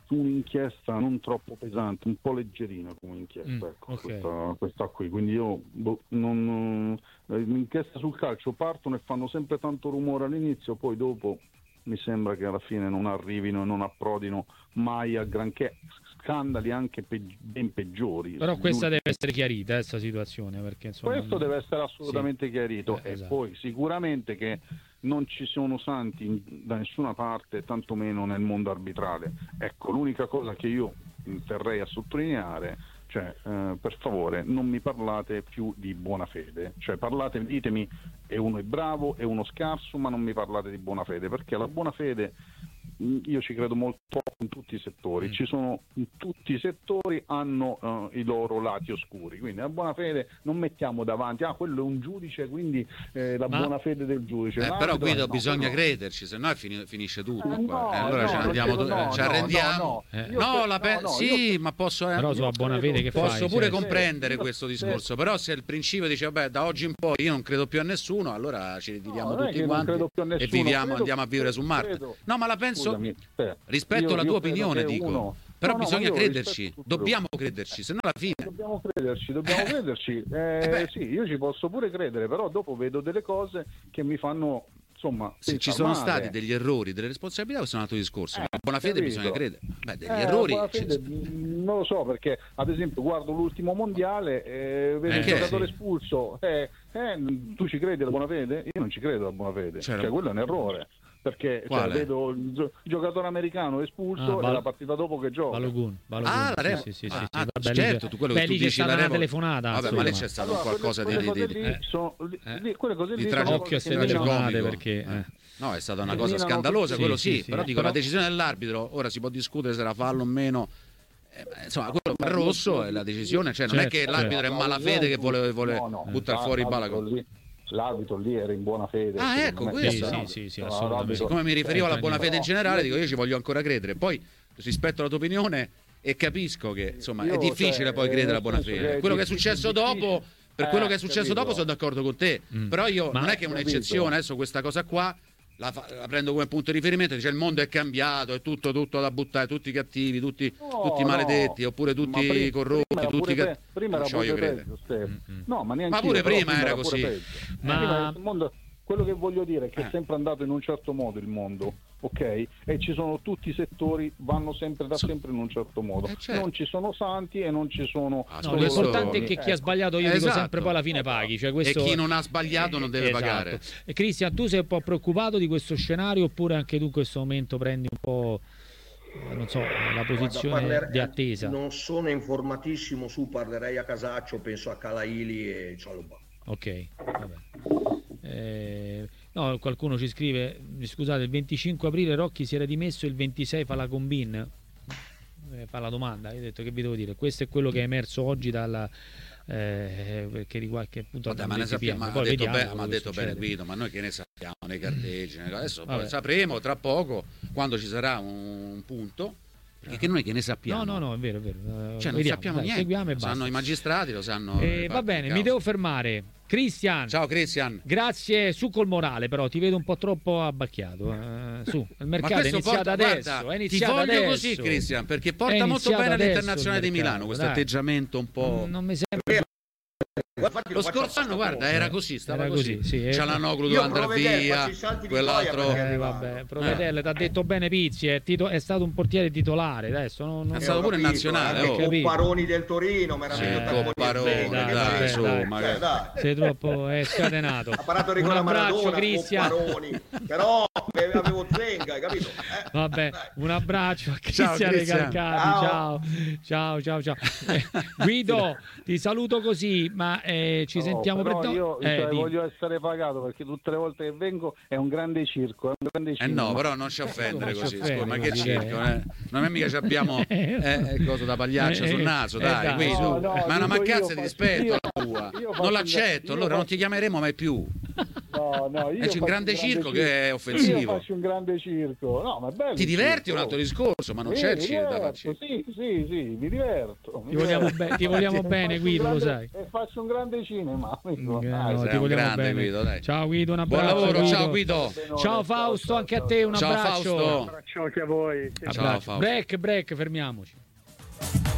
Speaker 5: su un'inchiesta non troppo pesante, un po' leggerina come inchiesta,
Speaker 1: Mm,
Speaker 5: ecco,
Speaker 1: ok.
Speaker 5: questa, questa qui. Quindi io boh, non, eh, l'inchiesta sul calcio partono e fanno sempre tanto rumore all'inizio, poi dopo mi sembra che alla fine non arrivino e non approdino mai a granché, scandali anche pe- ben peggiori.
Speaker 1: Però questa
Speaker 5: L'ultimo-
Speaker 1: deve essere chiarita, questa situazione, perché insomma...
Speaker 5: Questo deve essere assolutamente
Speaker 1: Sì.
Speaker 5: chiarito
Speaker 1: Eh,
Speaker 5: e
Speaker 1: esatto.
Speaker 5: poi sicuramente che non ci sono santi in- da nessuna parte, tantomeno nel mondo arbitrale. Ecco, l'unica cosa che io terrei a sottolineare, cioè eh, per favore non mi parlate più di buona fede, cioè parlate, ditemi e uno è bravo e uno scarso, ma non mi parlate di buona fede, perché la buona fede mh, io ci credo molto poco in tutti i settori,
Speaker 1: Mm.
Speaker 5: ci sono in tutti i settori hanno eh, i loro lati oscuri, quindi la buona fede non mettiamo davanti, ah quello è un giudice, quindi eh, la
Speaker 1: Ma-
Speaker 5: buona fede del giudice.
Speaker 2: Eh,
Speaker 5: L'arbitro-
Speaker 2: però Guido
Speaker 5: no,
Speaker 2: bisogna
Speaker 5: no.
Speaker 2: crederci, se no fini- finisce tutto
Speaker 5: Eh,
Speaker 2: qua.
Speaker 5: no,
Speaker 2: Eh, allora
Speaker 5: no,
Speaker 2: ce ne
Speaker 5: non
Speaker 2: andiamo,
Speaker 5: credo, no,
Speaker 2: ci
Speaker 5: no,
Speaker 2: arrendiamo.
Speaker 5: no,
Speaker 1: Eh.
Speaker 5: io
Speaker 2: No,
Speaker 5: credo-
Speaker 2: la pe-
Speaker 5: no, no,
Speaker 2: sì,
Speaker 5: io-
Speaker 2: ma posso, eh,
Speaker 1: Però sulla
Speaker 5: io
Speaker 1: buona
Speaker 5: credo-
Speaker 1: fede che
Speaker 2: posso
Speaker 1: fai?
Speaker 2: pure
Speaker 1: Cioè,
Speaker 2: comprendere
Speaker 5: io-
Speaker 2: questo
Speaker 5: sì.
Speaker 2: discorso, però se il principio dice vabbè da oggi in poi io non credo più a nessuno, allora ci ritiriamo
Speaker 5: No, non è
Speaker 2: tutti
Speaker 5: che non
Speaker 2: quanti
Speaker 5: credo più a
Speaker 2: e
Speaker 5: nessuno,
Speaker 2: viviamo,
Speaker 5: credo-
Speaker 2: andiamo a vivere su Marte.
Speaker 5: credo-
Speaker 2: No, ma la penso
Speaker 5: Scusami, eh,
Speaker 2: rispetto
Speaker 5: io-
Speaker 2: alla
Speaker 5: io
Speaker 2: tua
Speaker 5: credo
Speaker 2: opinione,
Speaker 5: che
Speaker 2: dico.
Speaker 5: uno-
Speaker 2: Però
Speaker 5: No, no,
Speaker 2: bisogna
Speaker 5: ma io
Speaker 2: crederci,
Speaker 5: rispetto tutto.
Speaker 2: dobbiamo crederci, se no alla fine.
Speaker 5: Dobbiamo crederci, dobbiamo crederci. Eh,
Speaker 2: beh.
Speaker 5: sì, io ci posso pure credere, però dopo vedo delle cose che mi fanno, insomma,
Speaker 2: Se ci
Speaker 5: pensar
Speaker 2: sono
Speaker 5: male.
Speaker 2: stati degli errori, delle responsabilità, questo è un altro discorso.
Speaker 5: Eh,
Speaker 2: La buona fede
Speaker 5: capito.
Speaker 2: bisogna credere. Beh, degli
Speaker 5: Eh,
Speaker 2: errori.
Speaker 5: buona
Speaker 2: ci-
Speaker 5: fede, mh, non lo so, perché ad esempio guardo l'ultimo mondiale e vedo
Speaker 2: Eh,
Speaker 5: un
Speaker 2: che-
Speaker 5: giocatore
Speaker 1: sì.
Speaker 5: espulso. Eh, eh, tu ci credi alla buona fede? Io non ci credo alla buona fede.
Speaker 2: C'era-
Speaker 5: Cioè, quello è un errore. Perché cioè,
Speaker 2: Quale?
Speaker 5: vedo il gio- giocatore americano espulso
Speaker 1: Ah,
Speaker 5: e
Speaker 1: Val-
Speaker 5: la partita dopo che gioca.
Speaker 1: Balogun, Balogun,
Speaker 2: Ah, la
Speaker 1: sì,
Speaker 2: revoca.
Speaker 1: sì, sì, sì,
Speaker 2: Ah,
Speaker 1: sì,
Speaker 2: ah,
Speaker 1: vabbè, lì
Speaker 2: certo,
Speaker 1: c'è-
Speaker 2: tu quello
Speaker 1: beh,
Speaker 2: che tu
Speaker 1: lì c'è
Speaker 2: dici,
Speaker 1: stata
Speaker 2: la
Speaker 1: una
Speaker 2: revoca.
Speaker 1: telefonata,
Speaker 2: Vabbè, ma lì
Speaker 1: insomma.
Speaker 2: c'è stato
Speaker 5: Allora,
Speaker 2: un qualcosa
Speaker 5: quelle,
Speaker 2: di,
Speaker 5: quelle
Speaker 2: di-
Speaker 5: cose
Speaker 2: di-
Speaker 5: lì sono-
Speaker 2: Eh.
Speaker 5: lì- quelle cose
Speaker 2: Di
Speaker 5: lì
Speaker 2: tragicom-
Speaker 5: sono
Speaker 1: Occhio a
Speaker 5: cose
Speaker 1: queste
Speaker 5: che mi danno-
Speaker 1: telefonate,
Speaker 2: tragicomico.
Speaker 1: perché...
Speaker 2: Eh.
Speaker 1: eh.
Speaker 2: No, è stata una
Speaker 5: Che
Speaker 2: cosa
Speaker 5: minano
Speaker 2: scandalosa,
Speaker 5: tutti.
Speaker 2: quello
Speaker 1: Sì,
Speaker 2: sì,
Speaker 1: sì, sì.
Speaker 2: però
Speaker 1: Eh,
Speaker 2: dico
Speaker 5: però-
Speaker 2: la decisione dell'arbitro, ora si può discutere se era fallo o meno. Eh, ma, insomma, quello è rosso è la decisione, cioè non è
Speaker 1: Certo,
Speaker 2: che l'arbitro è
Speaker 5: No,
Speaker 2: malafede che vuole, vuole
Speaker 5: no, no,
Speaker 2: buttare fuori palla.
Speaker 5: l'arbitro lì- L'arbitro lì era in buona fede.
Speaker 2: Ah,
Speaker 5: secondo
Speaker 2: ecco,
Speaker 5: me.
Speaker 2: questo.
Speaker 1: Sì,
Speaker 5: No,
Speaker 1: sì, sì, sì,
Speaker 5: no,
Speaker 1: assolutamente.
Speaker 5: l'arbitro-
Speaker 2: Siccome mi riferivo alla buona fede in generale,
Speaker 5: Io-
Speaker 2: dico io ci voglio ancora credere. Poi rispetto alla tua opinione e capisco che insomma è
Speaker 5: Io,
Speaker 2: difficile
Speaker 5: cioè,
Speaker 2: poi credere alla
Speaker 5: nel
Speaker 2: buona
Speaker 5: senso
Speaker 2: fede.
Speaker 5: che è
Speaker 2: Quello che è
Speaker 5: difficile-
Speaker 2: successo
Speaker 5: difficile-
Speaker 2: dopo, per
Speaker 5: Eh,
Speaker 2: quello che è successo
Speaker 5: capito.
Speaker 2: dopo sono d'accordo con te.
Speaker 1: Mm.
Speaker 2: Però io
Speaker 1: Ma-
Speaker 2: non è che è
Speaker 5: capito.
Speaker 2: un'eccezione, adesso questa cosa qua la, fa- la prendo come punto di riferimento, dice il mondo è cambiato, è tutto, tutto da buttare, tutti cattivi, tutti,
Speaker 5: No,
Speaker 2: tutti
Speaker 5: no.
Speaker 2: maledetti, oppure tutti
Speaker 5: Ma pri-
Speaker 2: corrotti,
Speaker 5: prima era
Speaker 2: tutti
Speaker 5: pure
Speaker 2: cat-
Speaker 5: pe- prima
Speaker 2: non
Speaker 5: era
Speaker 2: ci voglio
Speaker 5: pure
Speaker 2: credere.
Speaker 5: peggio, Stefano.
Speaker 1: Mm-mm.
Speaker 5: No, ma neanche
Speaker 2: Ma pure
Speaker 5: io, però
Speaker 2: prima era
Speaker 5: pure
Speaker 2: così.
Speaker 5: peggio.
Speaker 1: Ma-
Speaker 5: Prima il mondo- quello che voglio dire è che
Speaker 2: Eh.
Speaker 5: è sempre andato in un certo modo il mondo, ok? E ci sono tutti i settori, vanno sempre da
Speaker 2: So-
Speaker 5: sempre in un certo modo.
Speaker 2: Eh, certo.
Speaker 5: Non ci sono santi e non ci sono
Speaker 2: Ah,
Speaker 1: No,
Speaker 2: Solo-
Speaker 1: l'importante è
Speaker 2: solo-
Speaker 1: che chi ha
Speaker 5: Ecco.
Speaker 1: sbagliato, io dico
Speaker 2: Esatto.
Speaker 1: sempre, poi alla fine paghi. Cioè, questo...
Speaker 2: E chi non ha sbagliato non deve
Speaker 1: Esatto.
Speaker 2: pagare.
Speaker 1: E Cristian, tu sei un po' preoccupato di questo scenario oppure anche tu in questo momento prendi un po', eh, non so, la posizione
Speaker 3: Guarda, parler-
Speaker 1: di attesa?
Speaker 3: Non sono informatissimo su, parlerei a Casaccio, penso a Calaili e Cialuba.
Speaker 1: Ok, vabbè. Eh, no, qualcuno ci scrive, scusate, il venticinque aprile Rocchi si era dimesso, il ventisei fa la combin? Eh, fa la domanda, io ho detto che vi devo dire, questo è quello che è emerso oggi dalla... Eh, perché riguarda che appunto
Speaker 2: Vabbè, ma ne sappiamo, ma ha
Speaker 1: poi
Speaker 2: detto,
Speaker 1: vediamo
Speaker 2: bene,
Speaker 1: quello
Speaker 2: ma ha
Speaker 1: che
Speaker 2: detto bene
Speaker 1: succede.
Speaker 2: Guido, ma noi che ne sappiamo nei carteggi, nelle cose. Adesso
Speaker 1: Vabbè.
Speaker 2: poi sapremo tra poco quando ci sarà un punto, perché che noi che ne sappiamo.
Speaker 1: No, no, no, è vero, è vero. Eh,
Speaker 2: Cioè non
Speaker 1: vediamo,
Speaker 2: sappiamo
Speaker 1: dai,
Speaker 2: niente,
Speaker 1: seguiamo e
Speaker 2: lo
Speaker 1: basta.
Speaker 2: sanno i magistrati, lo sanno.
Speaker 1: Eh,
Speaker 2: le
Speaker 1: va
Speaker 2: parti
Speaker 1: bene,
Speaker 2: in
Speaker 1: mi
Speaker 2: causa.
Speaker 1: devo fermare. Cristian,
Speaker 2: Ciao Cristian.
Speaker 1: grazie, su col morale però, ti vedo un po' troppo abbacchiato. eh, su, il mercato è
Speaker 2: questo
Speaker 1: iniziato
Speaker 2: porta-
Speaker 1: adesso,
Speaker 2: guarda,
Speaker 1: è iniziato
Speaker 2: ti voglio
Speaker 1: adesso.
Speaker 2: così Cristian, perché
Speaker 1: È
Speaker 2: porta molto
Speaker 1: iniziato
Speaker 2: bene
Speaker 1: adesso
Speaker 2: all'Internazionale
Speaker 1: il
Speaker 2: di Milano
Speaker 1: mercato,
Speaker 2: questo
Speaker 1: dai.
Speaker 2: atteggiamento un po'.
Speaker 1: Non mi sembra
Speaker 3: Infatti
Speaker 2: Lo
Speaker 3: faccio
Speaker 2: scorso anno,
Speaker 3: apposta,
Speaker 2: guarda, era così, stava
Speaker 1: Era
Speaker 2: così.
Speaker 1: così, sì, eh.
Speaker 2: Cialanoglu
Speaker 3: Io
Speaker 2: doveva andare
Speaker 3: Provedel,
Speaker 2: via,
Speaker 3: faccio i salti di
Speaker 2: quell'altro.
Speaker 3: Goya
Speaker 1: Eh,
Speaker 3: perché-
Speaker 1: vabbè, Provedelle, ti ha detto bene Pizzi, è, tito- è stato un portiere titolare, adesso non, non-
Speaker 2: È
Speaker 3: Eh,
Speaker 2: stato
Speaker 3: ho
Speaker 2: pure in
Speaker 3: capito,
Speaker 2: nazionale,
Speaker 3: anche
Speaker 2: oh.
Speaker 1: Capito.
Speaker 3: Copparoni del Torino, meraviglioso
Speaker 1: Eh,
Speaker 3: tappone di
Speaker 2: Copparoni,
Speaker 3: Zecca, che
Speaker 2: dai,
Speaker 3: c'è?
Speaker 2: su,
Speaker 1: dai.
Speaker 2: magari.
Speaker 3: Eh, dai.
Speaker 1: sei troppo è scatenato.
Speaker 3: Ha parato a
Speaker 1: Un
Speaker 3: Nicola
Speaker 1: abbraccio
Speaker 3: Maradona,
Speaker 1: Cristian.
Speaker 3: Copparoni, però avevo Zenga, hai capito? Eh,
Speaker 1: Vabbè,
Speaker 3: dai.
Speaker 1: un abbraccio a Cristian
Speaker 2: Cristian.
Speaker 1: Recalcati. Ciao, ciao, ciao, ciao. Eh, Guido, ti saluto così, ma eh, ci
Speaker 5: No,
Speaker 1: sentiamo
Speaker 5: però
Speaker 1: per
Speaker 5: io
Speaker 1: eh,
Speaker 5: cioè,
Speaker 1: dimmi.
Speaker 5: voglio essere pagato perché tutte le volte che vengo è un grande circo, è un grande
Speaker 2: Eh
Speaker 5: cinema.
Speaker 2: no, però non ci offendere
Speaker 1: Non ci
Speaker 2: così,
Speaker 1: offendere,
Speaker 2: scusa, ma che
Speaker 1: così,
Speaker 2: circo,
Speaker 1: eh.
Speaker 2: eh? Non è mica ci abbiamo eh, eh, coso da pagliaccia
Speaker 1: Eh,
Speaker 2: sul
Speaker 1: eh,
Speaker 2: naso,
Speaker 1: eh,
Speaker 2: dai,
Speaker 1: dai.
Speaker 2: Guido.
Speaker 5: No, no,
Speaker 2: ma è una
Speaker 5: dico io
Speaker 2: mancanza di
Speaker 5: faccio-
Speaker 2: rispetto
Speaker 5: io-
Speaker 2: la tua.
Speaker 5: io faccio
Speaker 2: Non
Speaker 5: un-
Speaker 2: l'accetto,
Speaker 5: io
Speaker 2: allora non
Speaker 5: faccio-
Speaker 2: ti chiameremo mai più.
Speaker 5: No, no, io
Speaker 2: C'è un grande circo che è offensivo.
Speaker 5: Io faccio un grande circo. No, ma è bello.
Speaker 2: Ti diverti è un altro discorso, ma non
Speaker 5: sì,
Speaker 2: c'è il
Speaker 5: mi
Speaker 2: circo da
Speaker 5: diverto,
Speaker 2: farci.
Speaker 5: sì, sì, sì, mi diverto. Mi
Speaker 1: Ti vogliamo,
Speaker 5: diverto.
Speaker 1: be- ti vogliamo
Speaker 5: Faccio
Speaker 1: bene,
Speaker 5: un
Speaker 1: Guido, lo
Speaker 5: grande-
Speaker 1: sai.
Speaker 5: E faccio un grande cinema. amico.
Speaker 1: Eh,
Speaker 5: Dai,
Speaker 1: no,
Speaker 2: sei
Speaker 1: ti
Speaker 2: un
Speaker 1: vogliamo
Speaker 2: grande,
Speaker 1: bene.
Speaker 2: Guido, dai.
Speaker 1: Ciao Guido, un
Speaker 2: Buon
Speaker 1: abbraccio.
Speaker 2: lavoro,
Speaker 1: Guido.
Speaker 2: ciao Guido.
Speaker 1: Ciao Fausto, anche a te un
Speaker 2: Ciao,
Speaker 1: abbraccio.
Speaker 2: Fausto.
Speaker 3: Un abbraccio anche a voi.
Speaker 2: Ciao,
Speaker 1: Abbraccio.
Speaker 2: Fausto.
Speaker 1: Break, break, fermiamoci.